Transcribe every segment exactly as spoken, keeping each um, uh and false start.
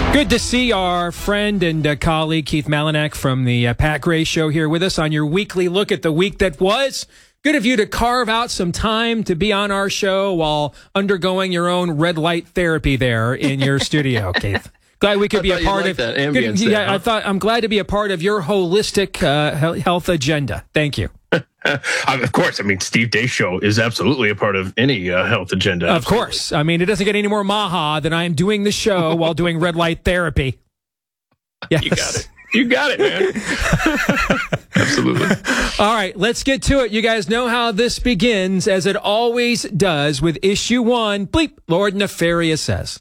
Good to see our friend and uh, colleague Keith Malinak from the uh, Pat Gray Show here with us on your weekly look at the week that was. Good of you to carve out some time to be on our show while undergoing your own red light therapy there in your studio, Keith. Glad we could I be a part of that ambience good, there, yeah, huh? I thought I'm glad to be a part of your holistic uh, health agenda. Thank you. Of course, I mean Steve Day Show is absolutely a part of any uh, health agenda. Of absolutely. course, I mean it doesn't get any more maha than I am doing the show while doing red light therapy. Yes. You got it. You got it, man. Absolutely. All right, let's get to it. You guys know how this begins, as it always does, with issue one. Bleep, Lord Nefarious says.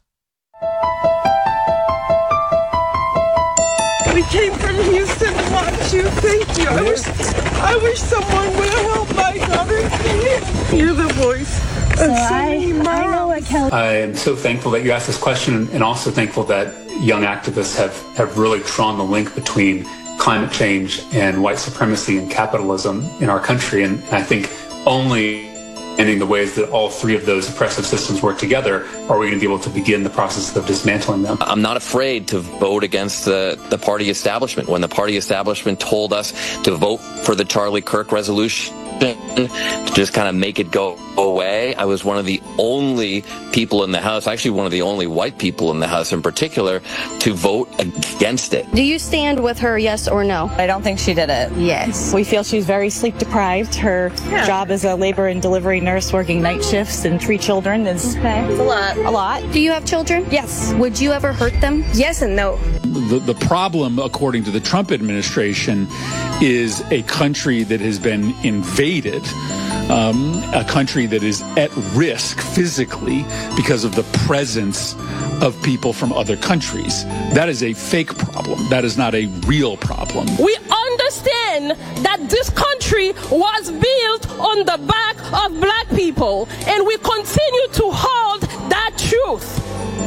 We came from Houston to watch you. Thank you. I wish, I wish someone would have helped my daughter. You're the voice of so, so many moms. I, I know what Kelly. I am so thankful that you asked this question, and also thankful that young activists have, have really drawn the link between climate change and white supremacy and capitalism in our country. And I think only in the ways that all three of those oppressive systems work together are we going to be able to begin the process of dismantling them. I'm not afraid to vote against the, the party establishment. When the party establishment told us to vote for the Charlie Kirk resolution, to just kind of make it go away, I was one of the only people in the House, actually one of the only white people in the House in particular, to vote against it. Do you stand with her, yes or no? I don't think she did it. Yes. We feel she's very sleep deprived. Her yeah. job as a labor and delivery nurse, working night shifts and three children is okay. It's a lot. A lot. Do you have children? Yes. Would you ever hurt them? Yes and no. The, the problem, according to the Trump administration, is a country that has been invaded, um, a country that is at risk physically because of the presence of people from other countries. That is a fake problem. That is not a real problem. We understand that this country was built on the back of black people, and we continue to hold that truth.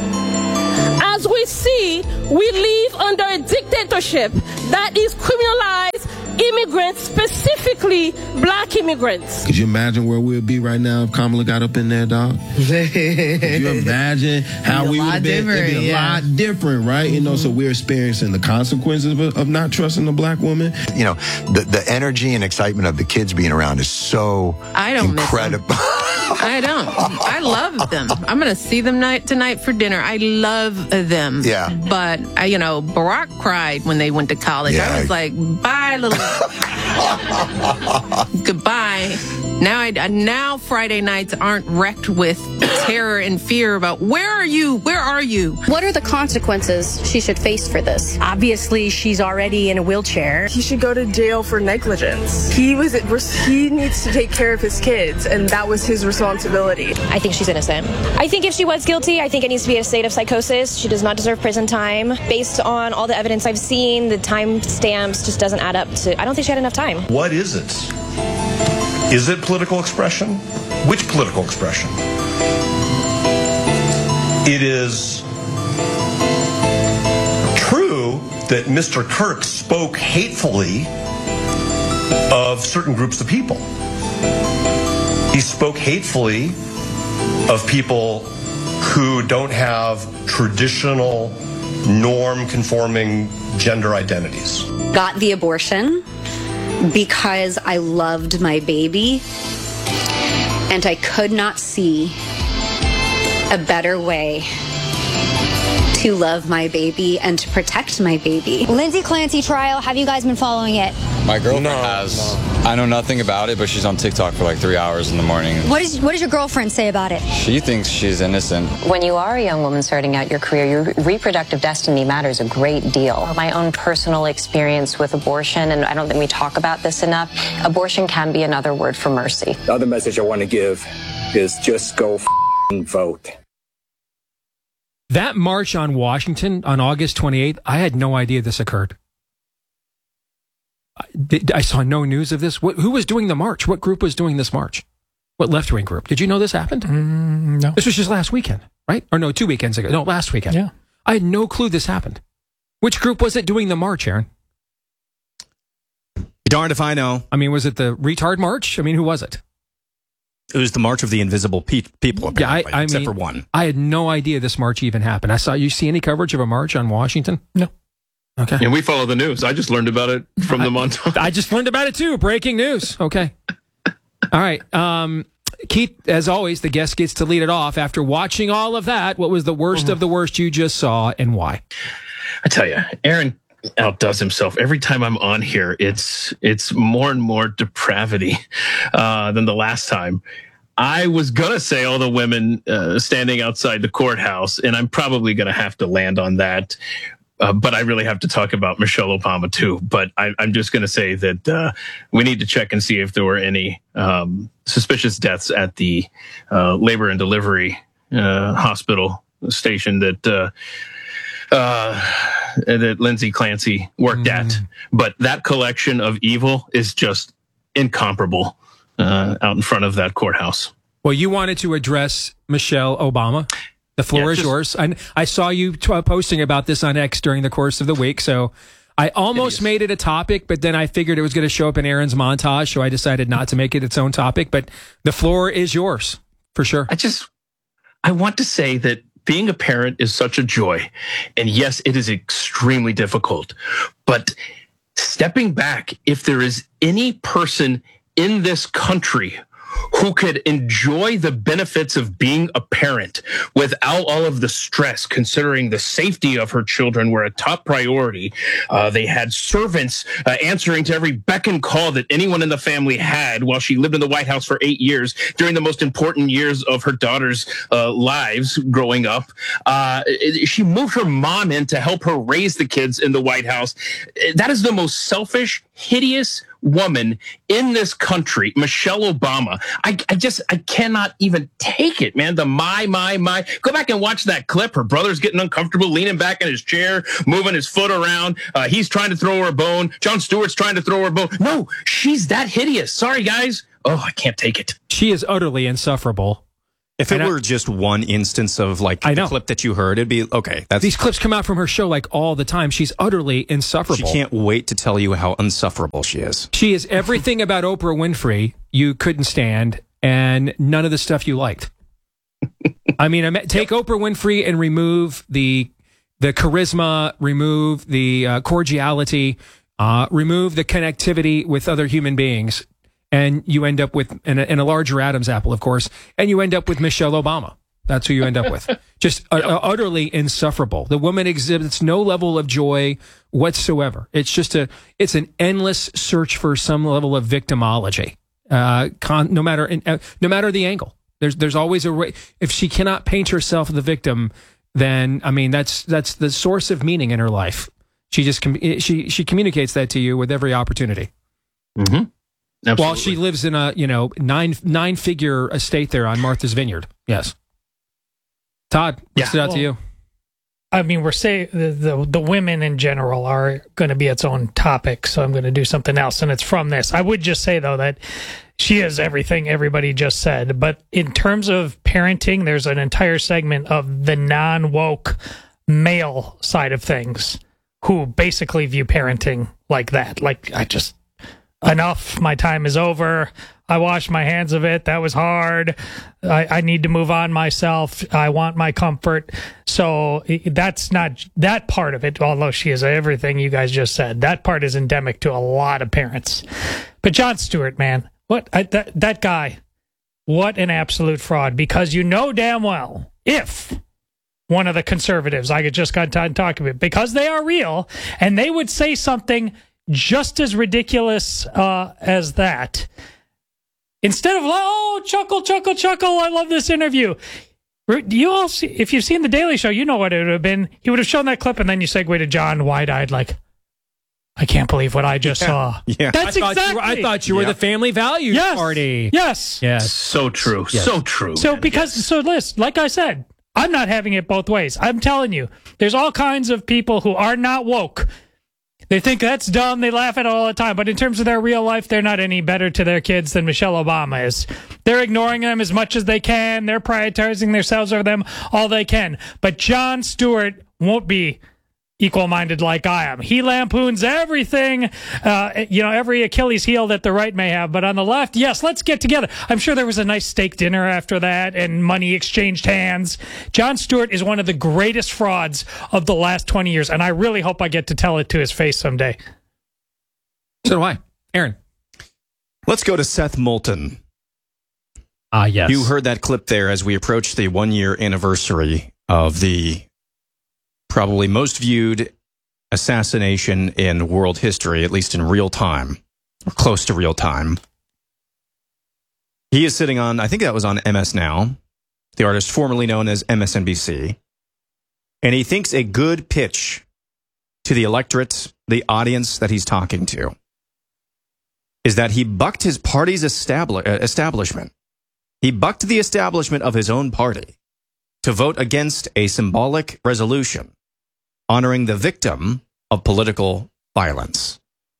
As we see, we live under a dictatorship that is criminalized immigrants, specifically black immigrants. Could you imagine where we'd be right now if Kamala got up in there, dog? Could you imagine how we would have been? It'd be a yeah. lot different, right? Mm-hmm. You know, so we're experiencing the consequences of, of not trusting a black woman. You know, the, the energy and excitement of the kids being around is so I don't incredible. Miss them. I don't. I love them. I'm going to see them night tonight for dinner. I love them. Yeah. But, uh, you know, Barack cried when they went to college. Yeah. I was like, bye, little... Goodbye. Now, I, now Friday nights aren't wrecked with terror and fear about where are you? Where are you? What are the consequences she should face for this? Obviously, she's already in a wheelchair. He should go to jail for negligence. He was he needs to take care of his kids, and that was his responsibility. I think she's innocent. I think if she was guilty, I think it needs to be a state of psychosis. She does not deserve prison time. Based on all the evidence I've seen, the time stamps just doesn't add up to. I don't think she had enough time. What is it? Is it political expression? Which political expression? It is true that Mister Kirk spoke hatefully of certain groups of people. He spoke hatefully of people who don't have traditional norm-conforming gender identities. Got the abortion because I loved my baby, and I could not see a better way to love my baby and to protect my baby. Lindsay Clancy trial, have you guys been following it? My girlfriend no, has. No. I know nothing about it, but she's on TikTok for like three hours in the morning. What, is, what does your girlfriend say about it? She thinks she's innocent. When you are a young woman starting out your career, your reproductive destiny matters a great deal. My own personal experience with abortion, and I don't think we talk about this enough, abortion can be another word for mercy. The other message I want to give is just go f***ing vote. That march on Washington on August twenty-eighth, I had no idea this occurred. I saw no news of this. What, who was doing the march? What group was doing this march? What left-wing group? Did you know this happened? Mm, no. This was just last weekend, right? Or no, two weekends ago. No, last weekend. Yeah. I had no clue this happened. Which group was it doing the march, Aaron? Darned if I know. I mean, was it the retard march? I mean, who was it? It was the March of the Invisible Pe- People, apparently, yeah, I, I except mean, for one. I had no idea this march even happened. I saw you see any coverage of a march on Washington? No. Okay. And we follow the news. I just learned about it from I, the montage. I just learned about it too. Breaking news. Okay. All right. Um, Keith, as always, the guest gets to lead it off. After watching all of that, what was the worst mm-hmm. of the worst you just saw and why? I tell you, Aaron outdoes himself every time I'm on here. It's it's more and more depravity uh, than the last time. I was gonna say all the women uh, standing outside the courthouse, and I'm probably gonna have to land on that. Uh, but I really have to talk about Michelle Obama too. But I, I'm just going to say that uh, we need to check and see if there were any um, suspicious deaths at the uh, labor and delivery uh, hospital station that uh, uh, that Lindsay Clancy worked mm. at. But that collection of evil is just incomparable uh, out in front of that courthouse. Well, you wanted to address Michelle Obama. The floor yeah, is just, yours. I, I saw you t- posting about this on X during the course of the week, so I almost it made it a topic, but then I figured it was going to show up in Aaron's montage, so I decided not to make it its own topic. But the floor is yours, for sure. I just, I want to say that being a parent is such a joy. And yes, it is extremely difficult. But stepping back, if there is any person in this country who could enjoy the benefits of being a parent without all of the stress, considering the safety of her children were a top priority. Uh, they had servants uh, answering to every beck and call that anyone in the family had while she lived in the White House for eight years during the most important years of her daughter's uh, lives growing up. Uh, she moved her mom in to help her raise the kids in the White House. That is the most selfish, hideous woman in this country, Michelle Obama. I, I just, I cannot even take it, man. The my, my, my. Go back and watch that clip. Her brother's getting uncomfortable, leaning back in his chair, moving his foot around. Uh, he's trying to throw her a bone. Jon Stewart's trying to throw her a bone. No, she's that hideous. Sorry, guys. Oh, I can't take it. She is utterly insufferable. If it and were I, just one instance of like I the know. clip that you heard, it'd be okay. That's, These clips come out from her show like all the time. She's utterly insufferable. She can't wait to tell you how unsufferable she is. She is everything about Oprah Winfrey you couldn't stand, and none of the stuff you liked. I mean, take Oprah Winfrey and remove the the charisma, remove the uh, cordiality, uh, remove the connectivity with other human beings. And you end up with, in a, in a larger Adam's apple, of course, and you end up with Michelle Obama. That's who you end up with. Just yep. uh, utterly insufferable. The woman exhibits no level of joy whatsoever. It's just a, it's an endless search for some level of victimology. Uh, con, no matter, uh, no matter the angle. There's, there's always a way. If she cannot paint herself the victim, then, I mean, that's, that's the source of meaning in her life. She just, com- she, she communicates that to you with every opportunity. Mm-hmm. Absolutely. While she lives in a, you know, nine nine figure estate there on Martha's Vineyard. Yes. Todd, what yeah. stood out well, to you? I mean, we're saying the, the the women in general are going to be its own topic, so I'm going to do something else, and it's from this. I would just say though that she is everything everybody just said, but in terms of parenting, there's an entire segment of the non-woke male side of things who basically view parenting like that. Like, I just. Enough, my time is over. I washed my hands of it. That was hard. I, I need to move on myself. I want my comfort. So that's not that part of it, although she is everything you guys just said. That part is endemic to a lot of parents. But Jon Stewart, man, what I, that, that guy, what an absolute fraud. Because you know damn well, if one of the conservatives, I just got done talking about, because they are real, and they would say something just as ridiculous uh, as that. Instead of, oh, chuckle, chuckle, chuckle, I love this interview. You all see, if you've seen The Daily Show, you know what it would have been. He would have shown that clip, and then you segue to John wide-eyed, like, I can't believe what I just yeah. saw. Yeah. That's I thought exactly. You were, I thought you were yeah. the Family Values yes. Party. Yes. Yes. So true. Yes. So true. So man. because, yes. so listen, like I said, I'm not having it both ways. I'm telling you, there's all kinds of people who are not woke. They think that's dumb. They laugh at it all the time. But in terms of their real life, they're not any better to their kids than Michelle Obama is. They're ignoring them as much as they can. They're prioritizing themselves over them all they can. But Jon Stewart won't be equal-minded like I am. He lampoons everything, uh, you know, every Achilles heel that the right may have. But on the left, yes, let's get together. I'm sure there was a nice steak dinner after that and money exchanged hands. Jon Stewart is one of the greatest frauds of the last twenty years, and I really hope I get to tell it to his face someday. So do I. Aaron. Let's go to Seth Moulton. Ah, uh, yes. You heard that clip there as we approach the one-year anniversary of the probably most viewed assassination in world history, at least in real time, or close to real time. He is sitting on, I think that was on M S Now, the artist formerly known as M S N B C, and he thinks a good pitch to the electorate, the audience that he's talking to, is that he bucked his party's establi- establishment. He bucked the establishment of his own party to vote against a symbolic resolution honoring the victim of political violence.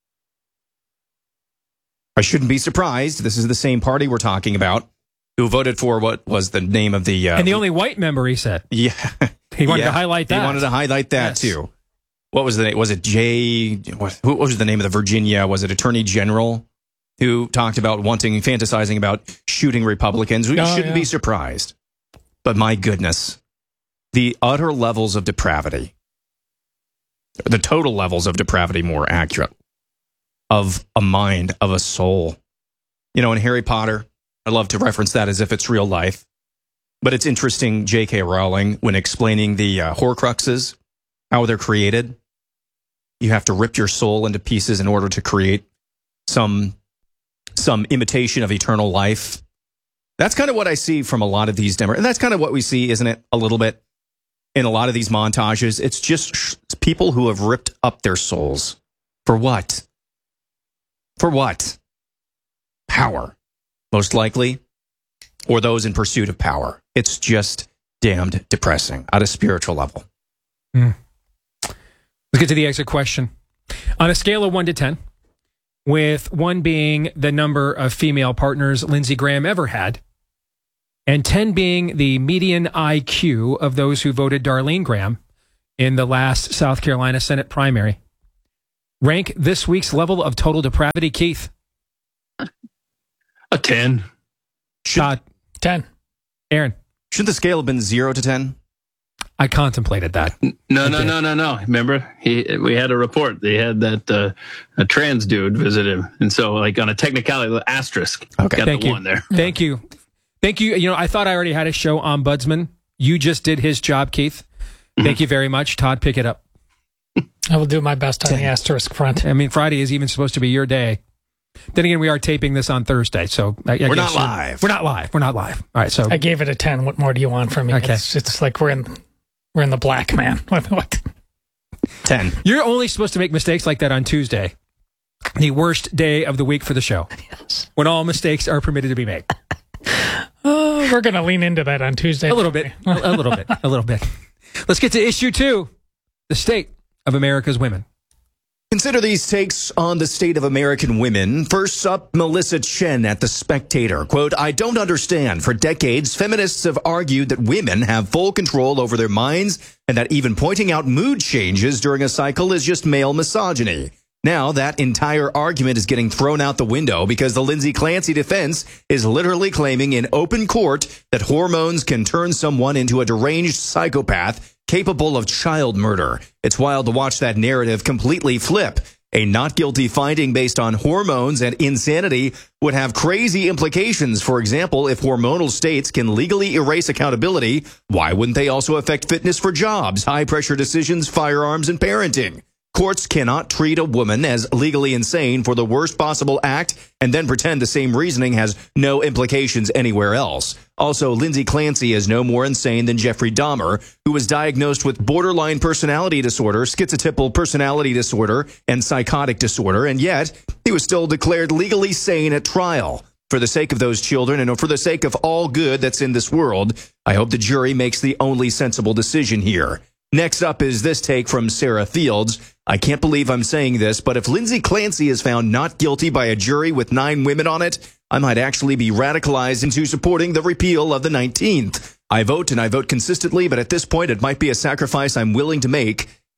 I shouldn't be surprised. This is the same party we're talking about who voted for what was the name of the... Uh, and the only white member, he said. Yeah. He wanted yeah, to highlight that. He wanted to highlight that, yes. too. What was the name? Was it Jay... What, what was the name of the Virginia? Was it Attorney General who talked about wanting, fantasizing about shooting Republicans? We oh, shouldn't yeah. be surprised. But my goodness, the utter levels of depravity, the total levels of depravity, more accurate, of a mind, of a soul. You know, in Harry Potter, I love to reference that as if it's real life. But it's interesting, J K. Rowling, when explaining the uh, Horcruxes, how they're created. You have to rip your soul into pieces in order to create some, some imitation of eternal life. That's kind of what I see from a lot of these demos. And that's kind of what we see, isn't it, a little bit, in a lot of these montages. It's just sh- people who have ripped up their souls. For what? For what? Power, most likely, or those in pursuit of power. It's just damned depressing at a spiritual level. Mm. Let's get to the exit question. On a scale of one to ten, with one being the number of female partners Lindsey Graham ever had, and ten being the median I Q of those who voted Darlene Graham in the last South Carolina Senate primary, rank this week's level of total depravity, Keith. A ten. Shot. ten. Aaron. Shouldn't the scale have been zero to ten? I contemplated that. No, no, no, no, no. Remember, he we had a report. They had that uh, a trans dude visit him, and so like on a technicality, asterisk. Okay, got thank the you. One there. Thank you, thank you. You know, I thought I already had a show ombudsman. You just did his job, Keith. Mm-hmm. Thank you very much, Todd. Pick it up. I will do my best on the asterisk front. I mean, Friday is even supposed to be your day. Then again, we are taping this on Thursday, so I, I we're guess not live. We're not live. We're not live. All right, so I gave it a ten. What more do you want from me? Okay. It's, it's like we're in we're in the black, man. What? what? ten. You're only supposed to make mistakes like that on Tuesday, the worst day of the week for the show, yes. when all mistakes are permitted to be made. Oh, we're going to lean into that on Tuesday. A little bit. a, a little bit. A little bit. Let's get to issue two: the state of America's women. Consider these takes on the state of American women. First up, Melissa Chen at The Spectator. Quote, I don't understand. For decades, feminists have argued that women have full control over their minds and that even pointing out mood changes during a cycle is just male misogyny. Now that entire argument is getting thrown out the window because the Lindsay Clancy defense is literally claiming in open court that hormones can turn someone into a deranged psychopath capable of child murder. It's wild to watch that narrative completely flip. A not guilty finding based on hormones and insanity would have crazy implications. For example, if hormonal states can legally erase accountability, why wouldn't they also affect fitness for jobs, high-pressure decisions, firearms, and parenting? Courts cannot treat a woman as legally insane for the worst possible act and then pretend the same reasoning has no implications anywhere else. Also, Lindsay Clancy is no more insane than Jeffrey Dahmer, who was diagnosed with borderline personality disorder, schizotypal personality disorder, and psychotic disorder, and yet he was still declared legally sane at trial. For the sake of those children and for the sake of all good that's in this world, I hope the jury makes the only sensible decision here. Next up is this take from Sarah Fields. I can't believe I'm saying this, but if Lindsay Clancy is found not guilty by a jury with nine women on it, I might actually be radicalized into supporting the repeal of the nineteenth. I vote and I vote consistently, but at this point it might be a sacrifice I'm willing to make.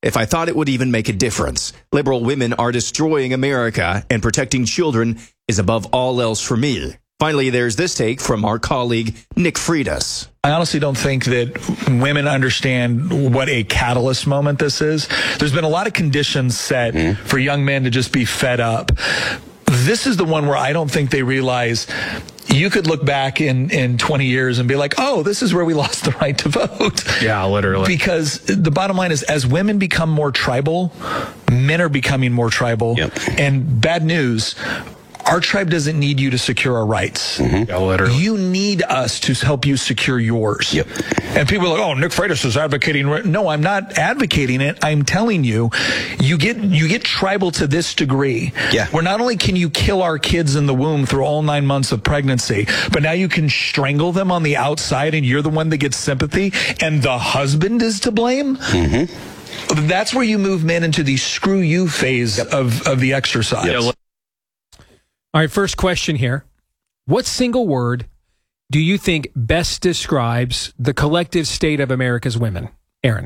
if I thought it would even make a difference. Liberal women are destroying America, and protecting children is above all else for me. Finally, there's this take from our colleague, Nick Freitas. I honestly don't think that women understand what a catalyst moment this is. There's been a lot of conditions set mm-hmm. for young men to just be fed up. This is the one where I don't think they realize you could look back in, in twenty years and be like, oh, this is where we lost the right to vote. Yeah, literally. Because the bottom line is, as women become more tribal, men are becoming more tribal. Yep. And bad news, our tribe doesn't need you to secure our rights. Mm-hmm. Yeah, literally. You need us to help you secure yours. Yep. And people are like, oh, Nick Freitas is advocating. No, I'm not advocating it. I'm telling you, you get you get tribal to this degree. Yeah. Where not only can you kill our kids in the womb through all nine months of pregnancy, but now you can strangle them on the outside, and you're the one that gets sympathy, and the husband is to blame. Mm-hmm. That's where you move men into the screw you phase yep. of, of the exercise. Yes. All right, first question here. What single word do you think best describes the collective state of America's women? Aaron.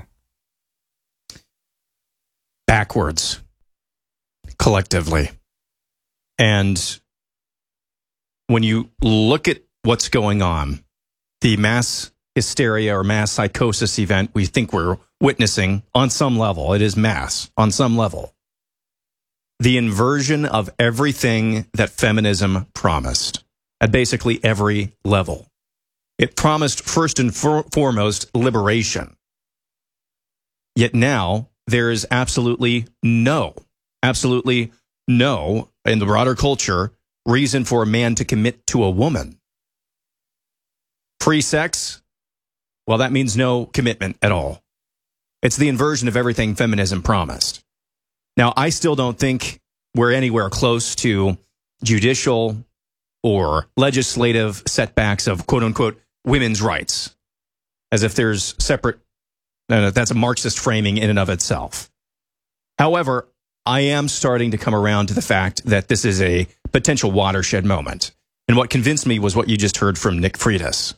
Backwards. Collectively. And when you look at what's going on, the mass hysteria or mass psychosis event we think we're witnessing on some level, it is mass on some level. The inversion of everything that feminism promised at basically every level. It promised first and for- foremost liberation. Yet now there is absolutely no, absolutely no, in the broader culture, reason for a man to commit to a woman. Free sex? Well, that means no commitment at all. It's the inversion of everything feminism promised. Now, I still don't think we're anywhere close to judicial or legislative setbacks of quote-unquote women's rights, as if there's separate, no, that's a Marxist framing in and of itself. However, I am starting to come around to the fact that this is a potential watershed moment. And what convinced me was what you just heard from Nick Freitas.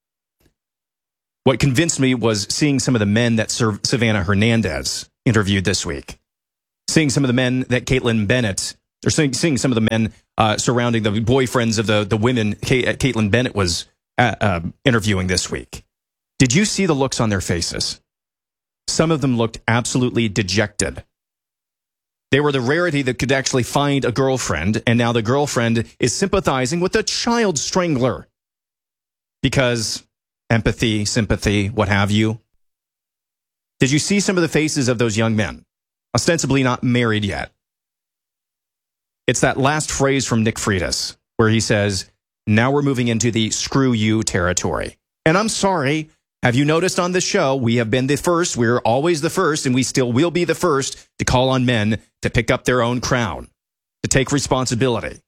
What convinced me was seeing some of the men that Savannah Hernandez interviewed this week. Seeing some of the men that Caitlin Bennett, or seeing, seeing some of the men uh, surrounding the boyfriends of the, the women Kate, Caitlin Bennett was uh, uh, interviewing this week. Did you see the looks on their faces? Some of them looked absolutely dejected. They were the rarity that could actually find a girlfriend, and now the girlfriend is sympathizing with a child strangler. Because empathy, sympathy, what have you. Did you see some of the faces of those young men? Ostensibly not married yet. It's that last phrase from Nick Freitas where he says, now we're moving into the screw you territory. And I'm sorry, have you noticed on this show, we have been the first, we're always the first, and we still will be the first to call on men to pick up their own crown, to take responsibility.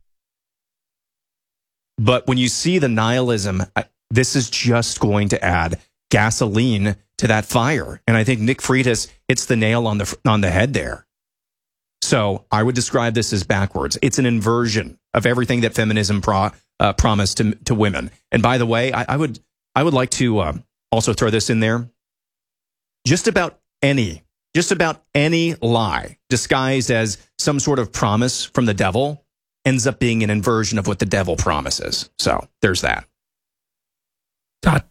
But when you see the nihilism, this is just going to add gasoline to that fire. And I think Nick Freitas hits the nail on the on the head there. So I would describe this as backwards. It's an inversion of everything that feminism pro, uh, promised to, to women. And by the way, I, I would I would like to uh, also throw this in there. Just about any, just about any lie disguised as some sort of promise from the devil ends up being an inversion of what the devil promises. So there's that. Todd.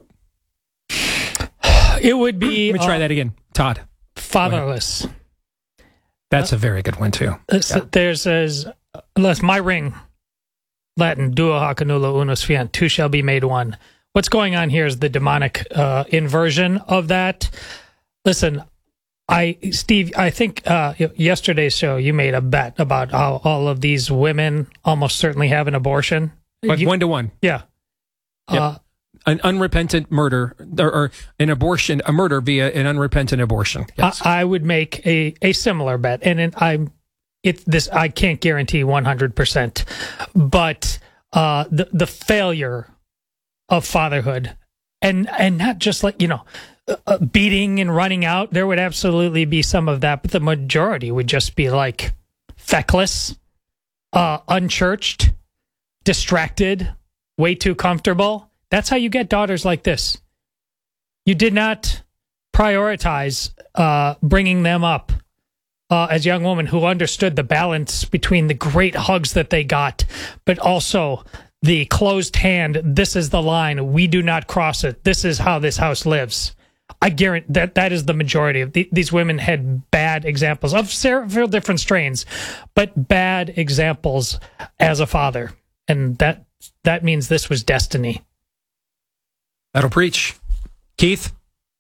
It would be... Let me try uh, that again. Todd. Fatherless. That's a very good one, too. Uh, so there's, there's unless my ring, Latin, duo hoc nulla unus fiant, two shall be made one. What's going on here is the demonic uh, inversion of that. Listen, I, Steve, I think uh, yesterday's show, you made a bet about how all of these women almost certainly have an abortion. Like you, one to one. Yeah. Yep. Uh, An unrepentant murder, or, or an abortion, a murder via an unrepentant abortion. Yes. I, I would make a, a similar bet, and it, I'm it this I can't guarantee one hundred percent, but uh, the the failure of fatherhood, and and not just like you know, uh, beating and running out. There would absolutely be some of that, but the majority would just be like feckless, uh, unchurched, distracted, way too comfortable. That's how you get daughters like this. You did not prioritize uh, bringing them up uh, as young women who understood the balance between the great hugs that they got, but also the closed hand. This is the line. We do not cross it. This is how this house lives. I guarantee that that is the majority of the, these women had bad examples of several different strains, but bad examples as a father. And that that means this was destiny. That'll preach. Keith?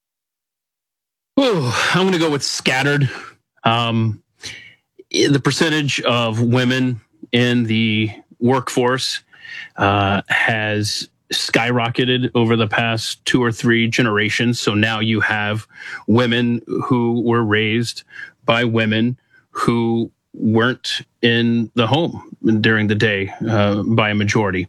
Ooh, I'm going to go with scattered. Um, the percentage of women in the workforce uh, has skyrocketed over the past two or three generations. So now you have women who were raised by women who weren't in the home during the day uh, by a majority.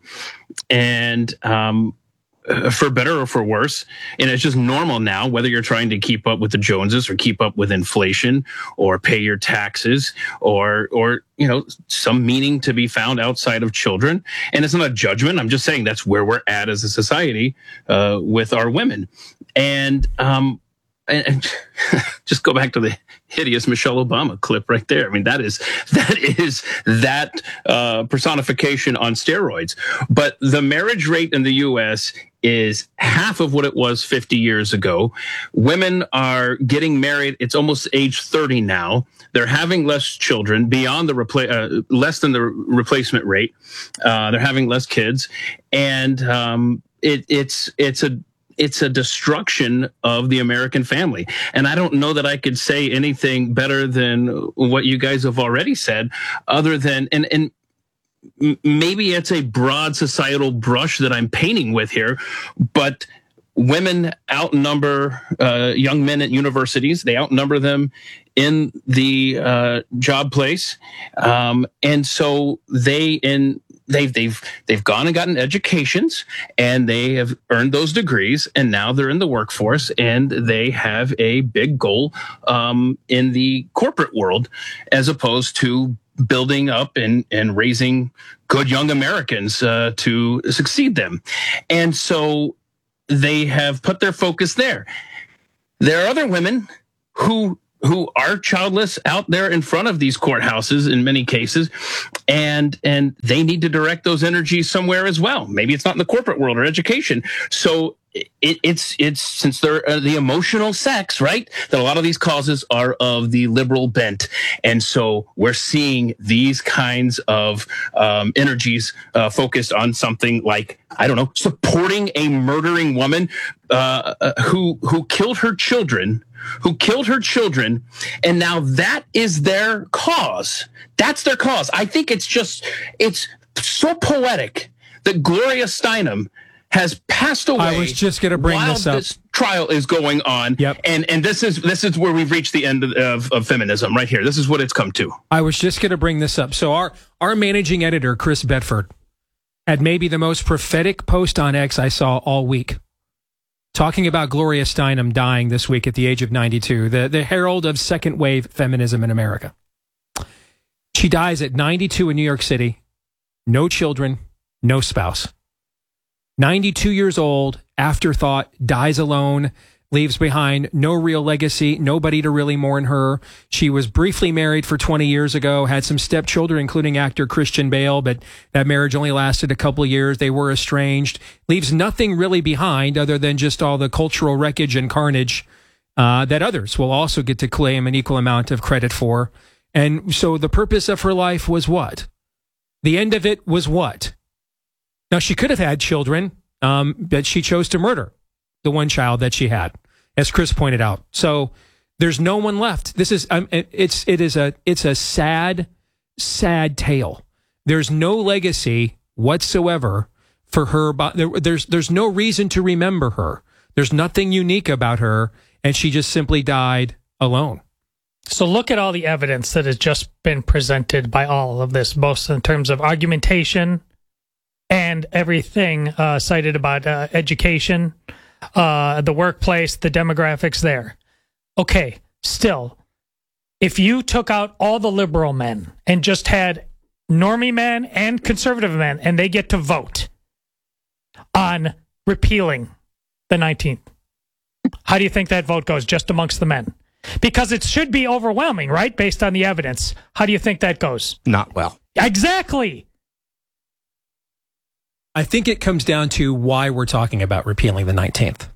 And um, for better or for worse, and it's just normal now, whether you're trying to keep up with the Joneses or keep up with inflation or pay your taxes or, or, you know, some meaning to be found outside of children. And it's not a judgment. I'm just saying that's where we're at as a society uh, with our women. And, um, and, and just go back to the hideous Michelle Obama clip right there. I mean, that is that is that uh, personification on steroids. But the marriage rate in the U S is half of what it was fifty years ago. Women are getting married. It's almost age thirty now. They're having less children beyond the repla- uh, less than the replacement rate. Uh, they're having less kids, and um, it, it's it's a It's a destruction of the American family. And I don't know that I could say anything better than what you guys have already said, other than, and, and maybe it's a broad societal brush that I'm painting with here, but women outnumber uh, young men at universities. They outnumber them in the uh, job place. Um, and so they, in, They've they've they've gone and gotten educations, and they have earned those degrees, and now they're in the workforce, and they have a big goal um, in the corporate world, as opposed to building up and and raising good young Americans uh, to succeed them, and so they have put their focus there. There are other women who. who are childless out there in front of these courthouses in many cases, and and they need to direct those energies somewhere as well. Maybe it's not in the corporate world or education. So it, it's it's since they're uh, the emotional sex, right? That a lot of these causes are of the liberal bent, and so we're seeing these kinds of um, energies uh, focused on something like, I don't know, supporting a murdering woman uh, uh, who who killed her children. who killed her children, and now that is their cause. That's their cause. I think it's just, it's so poetic that Gloria Steinem has passed away. I was just going to bring while this up. This trial is going on. Yep. And and this is this is where we've reached the end of, of, of feminism right here. This is what it's come to. I was just going to bring this up. So our, our managing editor, Chris Bedford, had maybe the most prophetic post on X I saw all week, talking about Gloria Steinem dying this week at the age of ninety-two, the, the herald of second wave feminism in America. She dies at ninety-two in New York City, no children, no spouse. ninety-two years old, afterthought, dies alone, leaves behind no real legacy, nobody to really mourn her. She was briefly married for twenty years ago, had some stepchildren, including actor Christian Bale, but that marriage only lasted a couple of years. They were estranged. Leaves nothing really behind other than just all the cultural wreckage and carnage uh, that others will also get to claim an equal amount of credit for. And so the purpose of her life was what? The end of it was what? Now, she could have had children, um, but she chose to murder the one child that she had, as Chris pointed out. So there's no one left. This is um, it's it is a it's a sad, sad tale. There's no legacy whatsoever for her. There, there's there's no reason to remember her. There's nothing unique about her, and she just simply died alone. So look at all the evidence that has just been presented by all of this, both in terms of argumentation and everything uh, cited about uh, education, uh, the workplace, the demographics there. Okay, still, if you took out all the liberal men and just had normie men and conservative men, and they get to vote on repealing the nineteenth, How do you think that vote goes just amongst the men? Because it should be overwhelming, right? Based on the evidence. How do you think that goes? Not well. Exactly. I think it comes down to why we're talking about repealing the nineteenth.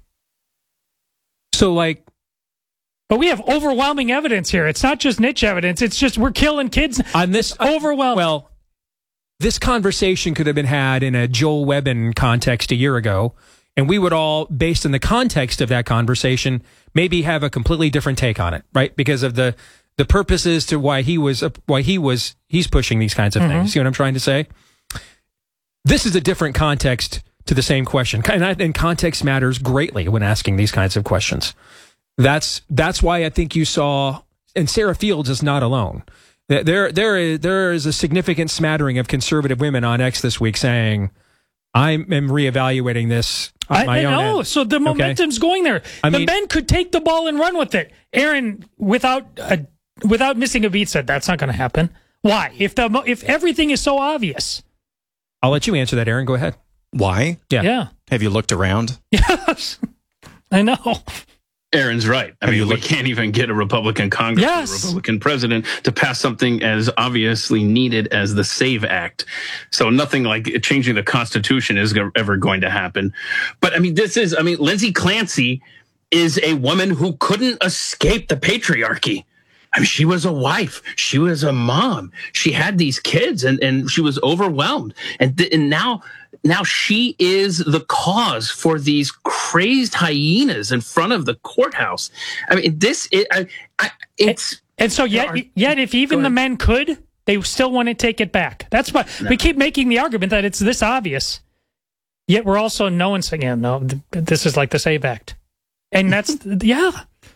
So, like... But we have overwhelming evidence here. It's not just niche evidence. It's just we're killing kids. On this... Overwhelming. Well, this conversation could have been had in a Joel Webbin context a year ago, and we would all, based on the context of that conversation, maybe have a completely different take on it, right? Because of the the purposes to why he was why he was he's pushing these kinds of mm-hmm. things. See what I'm trying to say? This is a different context to the same question, and, I, and context matters greatly when asking these kinds of questions. That's that's why I think you saw, and Sarah Fields is not alone. There there is there is a significant smattering of conservative women on X this week saying, I am reevaluating this on I, my I own know. end. So the Okay? momentum's going there. I the mean- men could take the ball and run with it. Aaron, without uh, without missing a beat, said that's not going to happen. Why? If the mo- if everything is so obvious. I'll let you answer that, Aaron. Go ahead. Why? Yeah. Yeah. Have you looked around? Yes. I know. Aaron's right. I mean, we can't even get a Republican Congress, Yes. or a Republican president to pass something as obviously needed as the SAVE Act. So nothing like changing the Constitution is go- ever going to happen. But I mean, this is, I mean, Lindsay Clancy is a woman who couldn't escape the patriarchy. I mean, she was a wife. She was a mom. She had these kids, and, and she was overwhelmed. And, th- and now, now she is the cause for these crazed hyenas in front of the courthouse. I mean, this, it, I, I, it's. And, and so yet, yet if even the men could, they still want to take it back. That's why No. we keep making the argument that it's this obvious. Yet we're also knowing, saying, yeah, no, th- this is like the SAVE Act. And that's, yeah.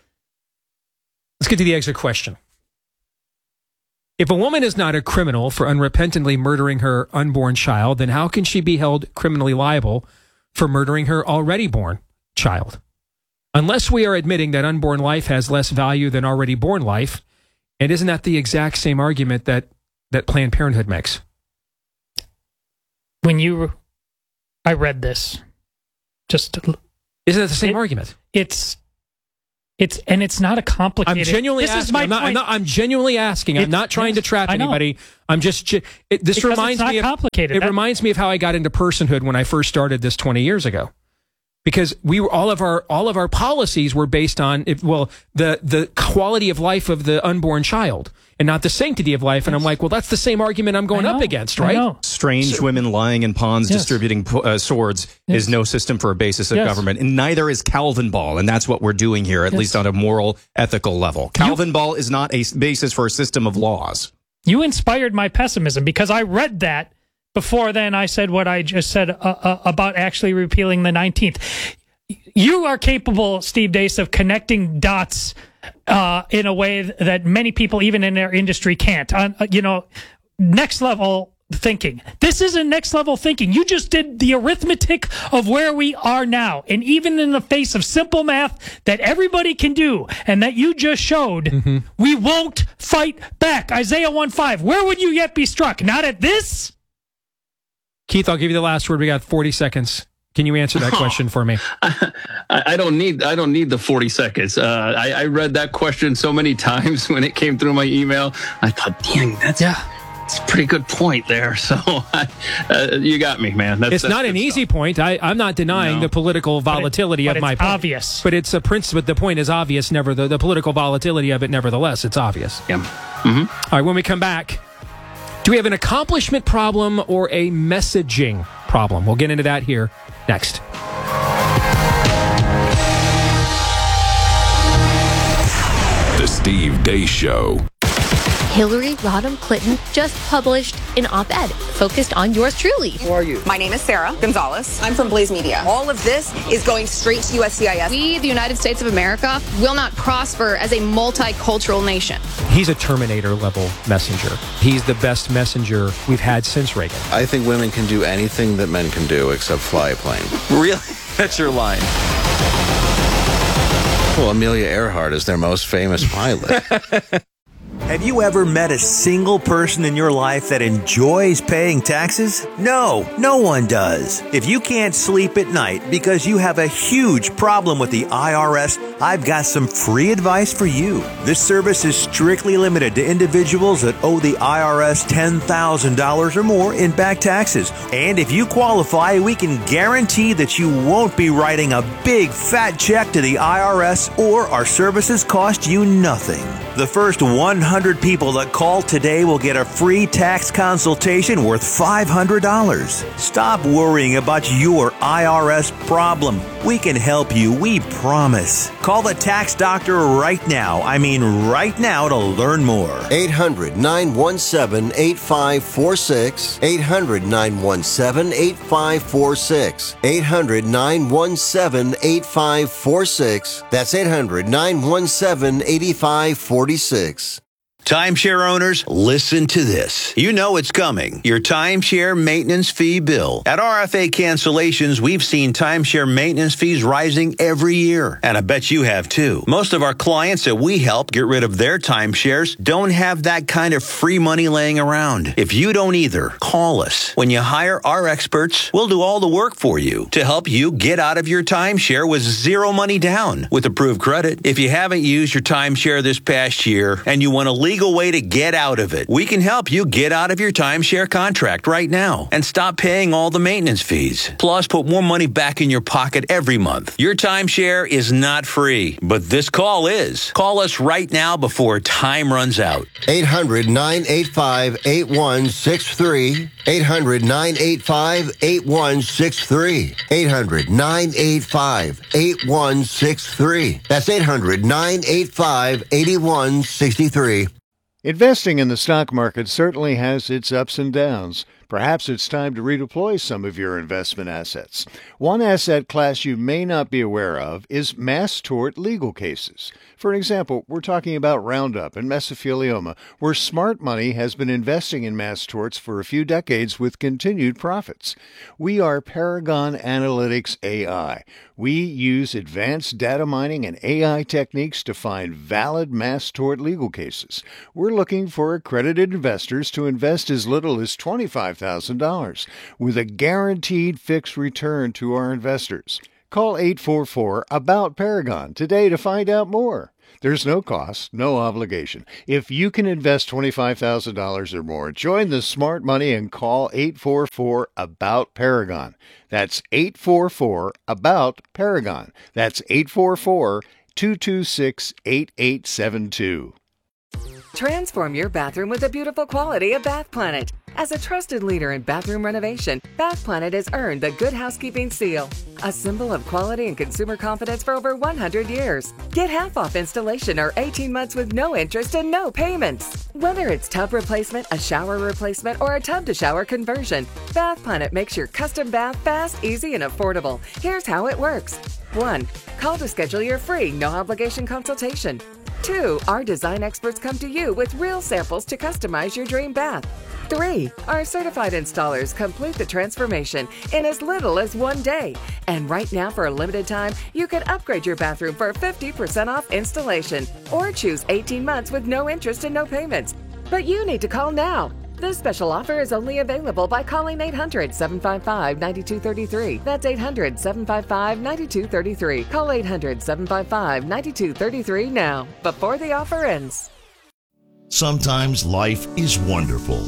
Let's get to the exit question. If a woman is not a criminal for unrepentantly murdering her unborn child, then how can she be held criminally liable for murdering her already born child? Unless we are admitting that unborn life has less value than already born life, and isn't that the exact same argument that, that Planned Parenthood makes? When you, I read this, just. Isn't that the same it, argument? It's, It's and it's not a complicated. I'm genuinely this asking. Is my I'm, not, I'm, point. not, I'm genuinely asking. I'm It's- not trying to trap I know. anybody. I'm just. ge- It, this Because reminds it's not me of complicated. It That- reminds me of how I got into personhood when I first started this twenty years ago, because we were all of our all of our policies were based on if, well the the quality of life of the unborn child and not the sanctity of life. And I'm like, well, that's the same argument I'm going I know. up against, I right? know. Strange women lying in ponds Yes. distributing uh, swords Yes. is no system for a basis of Yes. government, and neither is Calvin Ball, and that's what we're doing here, at Yes. least on a moral, ethical level. Calvin Ball is not a s- basis for a system of laws. You inspired my pessimism because I read that before then I said what I just said uh, uh, about actually repealing the nineteenth. You are capable, Steve Deace, of connecting dots uh, in a way that many people, even in their industry, can't. Uh, you know, next level thinking. This isn't next level thinking. You just did the arithmetic of where we are now. And even in the face of simple math that everybody can do and that you just showed, Mm-hmm. we won't fight back. Isaiah one five. Where would you yet be struck? Not at this? Keith, I'll give you the last word. We got forty seconds. Can you answer that question for me? I, I don't need I don't need the forty seconds. Uh, I, I read that question so many times when it came through my email. I thought, dang, that's yeah. It's a pretty good point there. So I, uh, you got me, man. That's, It's that's not an good easy stuff. point. I, I'm not denying No. the political volatility but of my it's point. obvious. But it's a principle. The point is obvious. Never the, the political volatility of it. Nevertheless, it's obvious. Yeah. Mm-hmm. All right. When we come back, do we have an accomplishment problem or a messaging problem? We'll get into that here next. The Steve Deace Show. Hillary Rodham Clinton just published an op-ed focused on yours truly. Who are you? My name is Sarah Gonzalez. I'm from Blaze Media. All of this is going straight to U S C I S. We, the United States of America, will not prosper as a multicultural nation. He's a Terminator level messenger. He's the best messenger we've had since Reagan. I think women can do anything that men can do except fly a plane. Really? That's your line. Well, Amelia Earhart is their most famous pilot. Have you ever met a single person in your life that enjoys paying taxes? No, no one does. If you can't sleep at night because you have a huge problem with the I R S, I've got some free advice for you. This service is strictly limited to individuals that owe the I R S ten thousand dollars or more in back taxes. And if you qualify, we can guarantee that you won't be writing a big fat check to the I R S, or our services cost you nothing. The first one hundred people that call today will get a free tax consultation worth five hundred dollars. Stop worrying about your I R S problem. We can help you, we promise. Call the tax doctor right now. I mean right now to learn more. eight hundred, nine one seven, eight five four six. eight hundred, nine one seven, eight five four six. eight hundred, nine one seven, eight five four six. That's eight hundred, nine one seven, eight five four six. Timeshare owners, listen to this. You know it's coming. Your timeshare maintenance fee bill. At R F A Cancellations, we've seen timeshare maintenance fees rising every year. And I bet you have too. Most of our clients that we help get rid of their timeshares don't have that kind of free money laying around. If you don't either, call us. When you hire our experts, we'll do all the work for you to help you get out of your timeshare with zero money down with approved credit. If you haven't used your timeshare this past year and you want to leave way to get out of it, we can help you get out of your timeshare contract right now and stop paying all the maintenance fees. Plus, put more money back in your pocket every month. Your timeshare is not free, but this call is. Call us right now before time runs out. eight hundred, nine eight five, eight one six three. eight hundred, nine eight five, eight one six three. eight hundred, nine eight five, eight one six three. That's eight hundred, nine eight five, eight one six three. Investing in the stock market certainly has its ups and downs. Perhaps it's time to redeploy some of your investment assets. One asset class you may not be aware of is mass tort legal cases. For example, we're talking about Roundup and mesothelioma, where smart money has been investing in mass torts for a few decades with continued profits. We are Paragon Analytics A I. We use advanced data mining and A I techniques to find valid mass tort legal cases. We're looking for accredited investors to invest as little as twenty-five thousand dollars with a guaranteed fixed return to our investors. Call eight four four, ABOUT Paragon today to find out more. There's no cost, no obligation. If you can invest twenty-five thousand dollars or more, join the smart money and call eight four four, ABOUT Paragon. That's eight four four, ABOUT Paragon. That's eight four four, two two six, eight eight seven two. Transform your bathroom with the beautiful quality of Bath Planet. As a trusted leader in bathroom renovation, Bath Planet has earned the Good Housekeeping seal, a symbol of quality and consumer confidence for over one hundred years. Get half off installation or eighteen months with no interest and no payments. Whether it's tub replacement, a shower replacement, or a tub-to-shower conversion, Bath Planet makes your custom bath fast, easy, and affordable. Here's how it works. one. Call to schedule your free, no-obligation consultation. two. Our design experts come to you with real samples to customize your dream bath. three. Our certified installers complete the transformation in as little as one day. And right now, for a limited time, you can upgrade your bathroom for fifty percent off installation or choose eighteen months with no interest and no payments. But you need to call now. This special offer is only available by calling eight hundred, seven five five, nine two three three. That's eight hundred, seven five five, nine two three three. Call eight hundred, seven five five, nine two three three now, before the offer ends. Sometimes life is wonderful,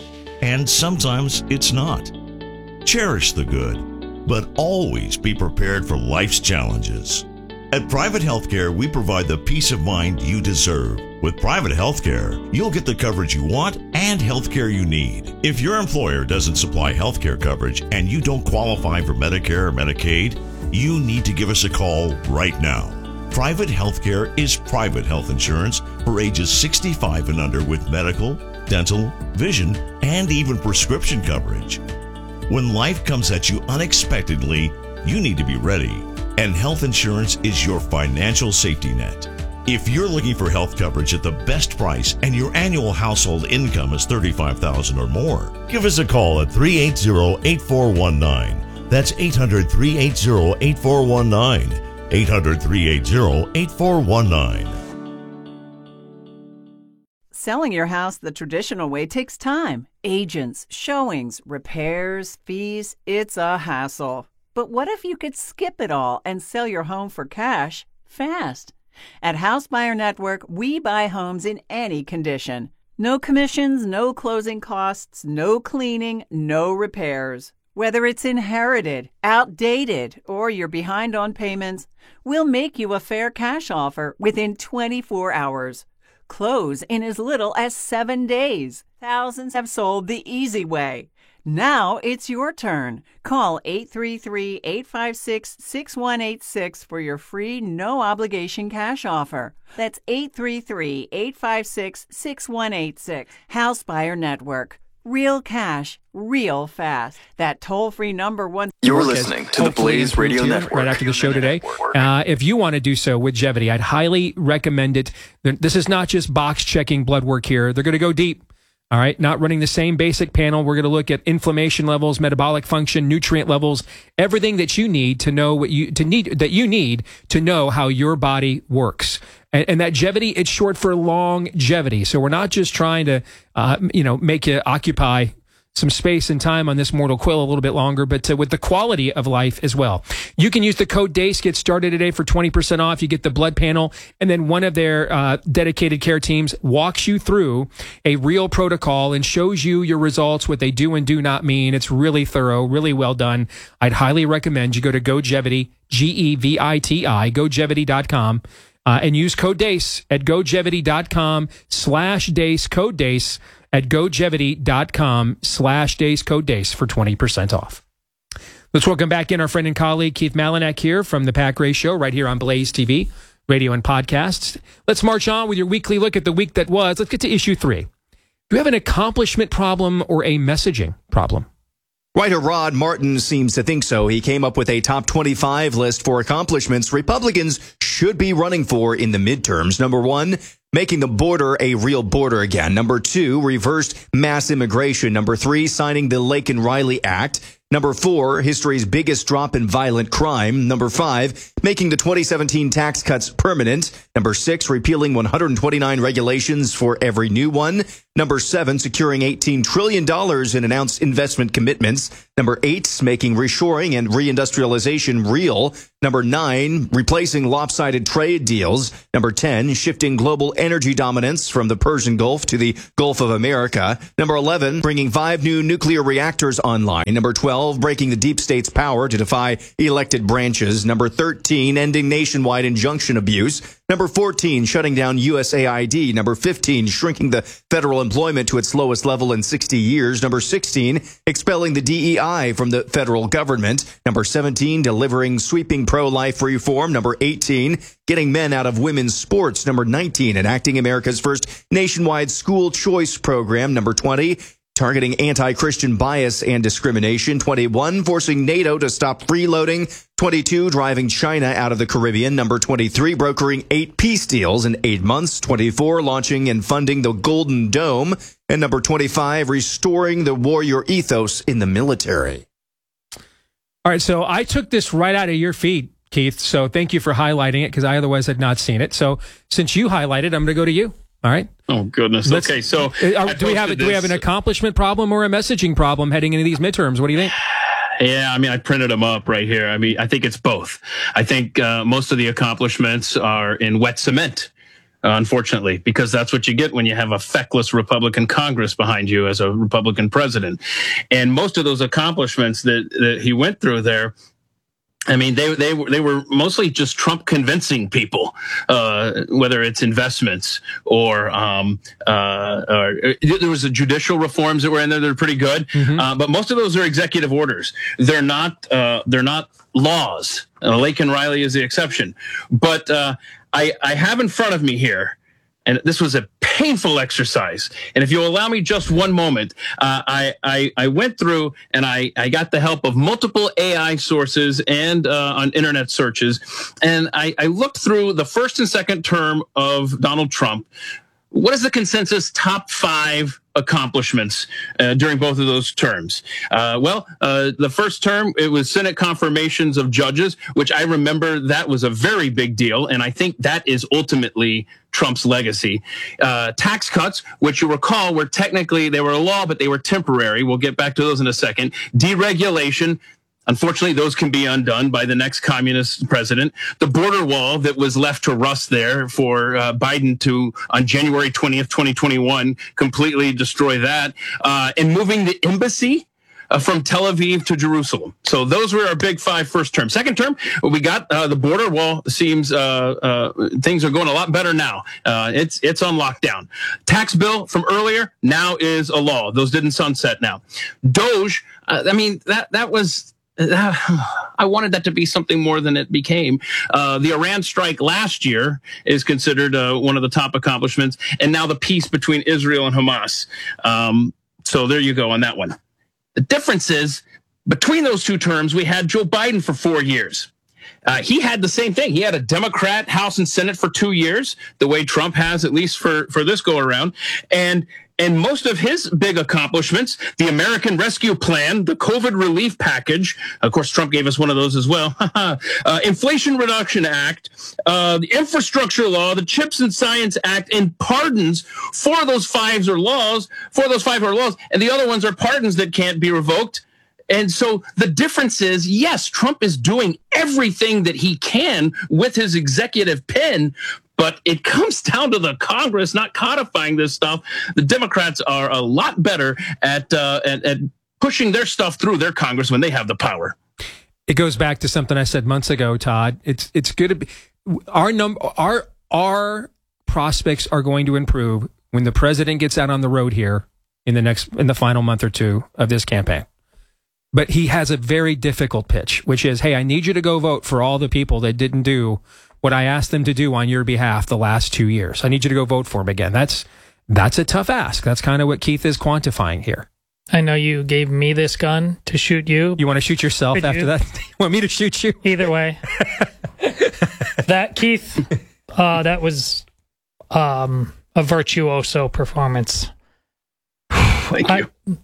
and sometimes it's not. Cherish the good, but always be prepared for life's challenges. At Private Healthcare, we provide the peace of mind you deserve. With Private Healthcare, you'll get the coverage you want and healthcare you need. If your employer doesn't supply healthcare coverage and you don't qualify for Medicare or Medicaid, you need to give us a call right now. Private Healthcare is private health insurance for ages sixty-five and under with medical, dental, vision, and even prescription coverage. When life comes at you unexpectedly, you need to be ready. And health insurance is your financial safety net. If you're looking for health coverage at the best price and your annual household income is thirty-five thousand dollars or more, give us a call at three eight zero, eight four one nine. That's eight hundred, three eight zero, eight four one nine. eight hundred, three eight zero, eight four one nine. Selling your house the traditional way takes time. Agents, showings, repairs, fees. It's a hassle. But what if you could skip it all and sell your home for cash fast? At House Buyer Network, we buy homes in any condition. No commissions, no closing costs, no cleaning, no repairs. Whether it's inherited, outdated, or you're behind on payments, we'll make you a fair cash offer within twenty-four hours. Close in as little as seven days. Thousands have sold the easy way. Now it's your turn. Call eight three three, eight five six, six one eight six for your free no-obligation cash offer. That's eight three three, eight five six, six one eight six. House Buyer Network. Real cash, real fast. That toll-free number one. You're listening to the Blaze Radio Network. Right after the show today. Uh, if you want to do so with Jevity, I'd highly recommend it. This is not just box-checking blood work here. They're going to go deep. All right, not running the same basic panel. We're going to look at inflammation levels, metabolic function, nutrient levels, everything that you need to know what you to need that you need to know how your body works. And, and that Jevity, it's short for longevity. So we're not just trying to, uh, you know, make you occupy some space and time on this mortal coil a little bit longer, but uh, with the quality of life as well. You can use the code DACE, get started today for twenty percent off. You get the blood panel, and then one of their uh, dedicated care teams walks you through a real protocol and shows you your results, what they do and do not mean. It's really thorough, really well done. I'd highly recommend you go to GoJevity, G E V I T I, gojevity dot com, uh, and use code DACE at gojevity dot com slash DACE, code DACE, at gojevity dot com slash days, code days for twenty percent off. Let's welcome back in our friend and colleague, Keith Malinak here from the Pat Gray Show right here on Blaze T V, radio and podcasts. Let's march on with your weekly look at the week that was. Let's get to issue three. Do you have an accomplishment problem or a messaging problem? Writer Rod Martin seems to think so. He came up with a top twenty-five list for accomplishments Republicans should be running for in the midterms. Number one, making the border a real border again. Number two, reversed mass immigration. Number three, signing the Laken Riley Act. Number four, history's biggest drop in violent crime. Number five, making the twenty seventeen tax cuts permanent. Number six, repealing one hundred twenty-nine regulations for every new one. Number seven, securing eighteen trillion dollars in announced investment commitments. Number eight, making reshoring and reindustrialization real. Number nine, replacing lopsided trade deals. Number ten, shifting global energy dominance from the Persian Gulf to the Gulf of America. Number eleven, bringing five new nuclear reactors online. Number twelve, breaking the deep state's power to defy elected branches. Number thirteen, ending nationwide injunction abuse. Number fourteen, shutting down U S A I D. Number fifteen, shrinking the federal employment to its lowest level in sixty years. Number sixteen, expelling the D E I from the federal government. Number seventeen, delivering sweeping pro-life reform. Number eighteen, getting men out of women's sports. Number nineteen, enacting America's first nationwide school choice program. Number twenty, targeting anti-Christian bias and discrimination. twenty-one, forcing NATO to stop freeloading. twenty-two, driving China out of the Caribbean. Number twenty-three, brokering eight peace deals in eight months. twenty-four, launching and funding the Golden Dome. And number twenty-five, restoring the warrior ethos in the military. All right, so I took this right out of your feed, Keith, so thank you for highlighting it because I otherwise had not seen it. So since you highlighted, I'm going to go to you. All right. Oh goodness. Let's, okay. So are, do we have a, do we have an accomplishment problem or a messaging problem heading into these midterms? What do you think? Yeah, I mean, I printed them up right here. I mean, I think it's both. I think uh, most of the accomplishments are in wet cement, uh, unfortunately, because that's what you get when you have a feckless Republican Congress behind you as a Republican president. And most of those accomplishments that, that he went through there, I mean, they they were they were mostly just Trump convincing people, uh, whether it's investments or, um, uh, or there was a judicial reforms that were in there that are pretty good, mm-hmm. uh, but most of those are executive orders. They're not uh, they're not laws. Uh, Laken Riley is the exception, but uh, I I have in front of me here. And this was a painful exercise. And if you'll allow me just one moment, uh, I, I I went through and I, I got the help of multiple A I sources and uh, on internet searches. And I, I looked through the first and second term of Donald Trump. What is the consensus top five accomplishments uh, during both of those terms. Uh, well, uh, the first term, it was Senate confirmations of judges, which I remember that was a very big deal. And I think that is ultimately Trump's legacy. Uh, tax cuts, which you recall were technically, they were a law, but they were temporary. We'll get back to those in a second. Deregulation. Unfortunately, those can be undone by the next communist president. The border wall that was left to rust there for uh, Biden to, on January twentieth, twenty twenty-one, completely destroy that. Uh, and moving the embassy uh, from Tel Aviv to Jerusalem. So those were our big five first term. Second term, we got uh, the border wall. Seems uh, uh, things are going a lot better now. Uh, it's it's on lockdown. Tax bill from earlier now is a law. Those didn't sunset now. Doge, uh, I mean, that that was... Uh, I wanted that to be something more than it became. Uh, the Iran strike last year is considered uh, one of the top accomplishments, and now the peace between Israel and Hamas. Um, so there you go on that one. The difference is, between those two terms, we had Joe Biden for four years. Uh, he had the same thing. He had a Democrat House and Senate for two years, the way Trump has, at least for, for this go around. And And most of his big accomplishments, the American Rescue Plan, the COVID relief package, of course, Trump gave us one of those as well, uh, Inflation Reduction Act, uh, the infrastructure law, the Chips and Science Act, and pardons. Four of those fives are laws, four of those five are laws, and the other ones are pardons that can't be revoked. And so the difference is, yes, Trump is doing everything that he can with his executive pen, but it comes down to the Congress not codifying this stuff. The Democrats are a lot better at, uh, at, at pushing their stuff through their Congress when they have the power. It goes back to something I said months ago, Todd. It's it's good to be our num our our prospects are going to improve when the president gets out on the road here in the next in the final month or two of this campaign. But he has a very difficult pitch, which is, hey, I need you to go vote for all the people that didn't do what I asked them to do on your behalf the last two years. I need you to go vote for him again. That's that's a tough ask. That's kind of what Keith is quantifying here. I know you gave me this gun to shoot you. You want to shoot yourself Could after you? that? You want me to shoot you? Either way. That, Keith, uh, that was um, a virtuoso performance. Thank you. I,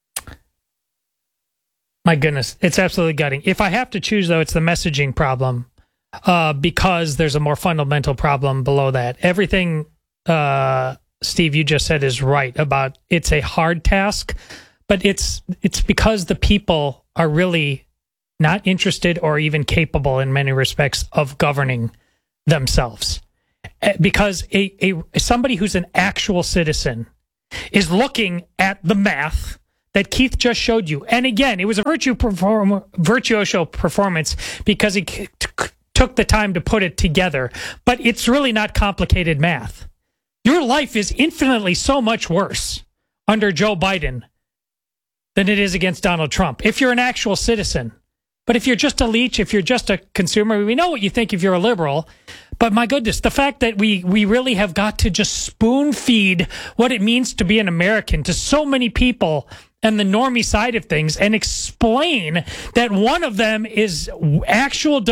my goodness, it's absolutely gutting. If I have to choose, though, it's the messaging problem. Uh, because there's a more fundamental problem below that. Everything, uh, Steve, you just said is right about it's a hard task, but it's it's because the people are really not interested or even capable in many respects of governing themselves. Because a, a somebody who's an actual citizen is looking at the math that Keith just showed you. And again, it was a virtue perform, virtuoso performance because he t- took the time to put it together. But it's really not complicated math. Your life is infinitely so much worse under Joe Biden than it is against Donald Trump, if you're an actual citizen. But if you're just a leech, if you're just a consumer, we know what you think if you're a liberal. But my goodness, the fact that we, we really have got to just spoon feed what it means to be an American to so many people and the normie side of things and explain that one of them is actual